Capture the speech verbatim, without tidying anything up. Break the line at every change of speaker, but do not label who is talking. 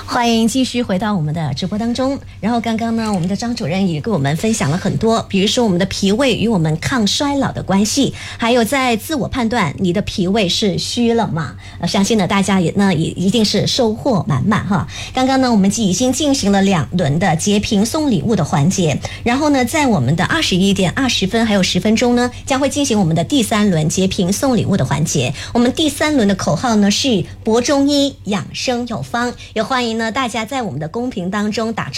欢迎继续回到我们的直播当中。然后刚刚呢，我们的张主任也跟我们分享了很多，比如说我们的脾胃与我们抗衰老的关系，还有在自我判断你的脾胃是虚了吗？呃，相信呢大家也呢也一定是收获满满哈。刚刚呢我们已经进行了两轮的截屏送礼物的环节，然后呢在我们的二十一点二十分还有十分钟呢，将会进行我们的第三轮截屏送礼物的环节。我们第三轮的口号呢是博中医养生有方，也欢迎呢大家在我们的公屏当中打